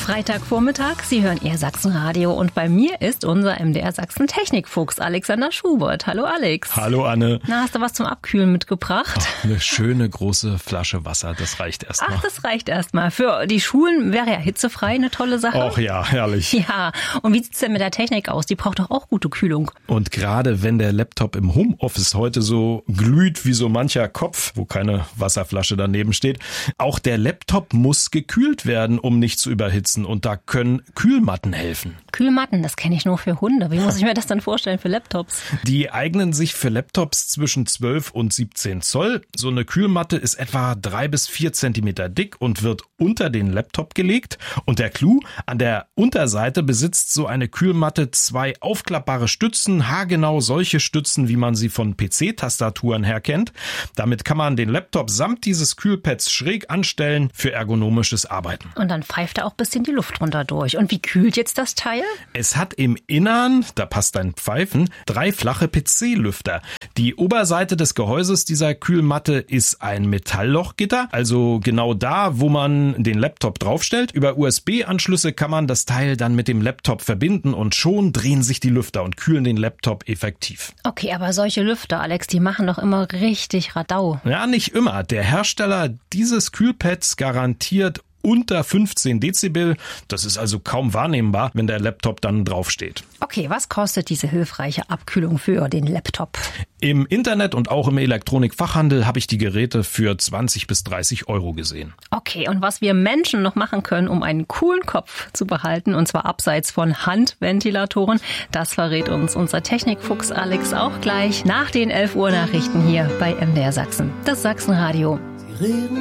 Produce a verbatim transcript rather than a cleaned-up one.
Freitagvormittag, Sie hören Ihr Sachsenradio und bei mir ist unser M D R Sachsen Technikfuchs Alexander Schubert. Hallo Alex. Hallo Anne. Na, hast du was zum Abkühlen mitgebracht? Ach, eine schöne große Flasche Wasser, das reicht erstmal. Ach, das reicht erstmal. Für die Schulen wäre ja hitzefrei eine tolle Sache. Ach ja, herrlich. Ja, und wie sieht's denn mit der Technik aus? Die braucht doch auch gute Kühlung. Und gerade wenn der Laptop im Homeoffice heute so glüht wie so mancher Kopf, wo keine Wasserflasche daneben steht, auch der Laptop muss gekühlt werden, um nicht zu überhitzen. Und da können Kühlmatten helfen. Kühlmatten, das kenne ich nur für Hunde. Wie muss ich mir das dann vorstellen für Laptops? Die eignen sich für Laptops zwischen zwölf und siebzehn Zoll. So eine Kühlmatte ist etwa drei bis vier Zentimeter dick und wird unter den Laptop gelegt. Und der Clou, an der Unterseite besitzt so eine Kühlmatte zwei aufklappbare Stützen, haargenau solche Stützen, wie man sie von P C-Tastaturen her kennt. Damit kann man den Laptop samt dieses Kühlpads schräg anstellen für ergonomisches Arbeiten. Und dann pfeift er auch ein bisschen die Luft runter durch. Und wie kühlt jetzt das Teil? Es hat im Innern, da passt ein Pfeifen, drei flache P C-Lüfter. Die Oberseite des Gehäuses dieser Kühlmatte ist ein Metalllochgitter, also genau da, wo man den Laptop draufstellt. Über U S B-Anschlüsse kann man das Teil dann mit dem Laptop verbinden und schon drehen sich die Lüfter und kühlen den Laptop effektiv. Okay, aber solche Lüfter, Alex, die machen doch immer richtig Radau. Ja, nicht immer. Der Hersteller dieses Kühlpads garantiert unter fünfzehn Dezibel. Das ist also kaum wahrnehmbar, wenn der Laptop dann draufsteht. Okay, was kostet diese hilfreiche Abkühlung für den Laptop? Im Internet und auch im Elektronikfachhandel habe ich die Geräte für zwanzig bis dreißig Euro gesehen. Okay, und was wir Menschen noch machen können, um einen coolen Kopf zu behalten, und zwar abseits von Handventilatoren, das verrät uns unser Technikfuchs Alex auch gleich nach den elf Uhr Nachrichten hier bei M D R Sachsen. Das Sachsenradio.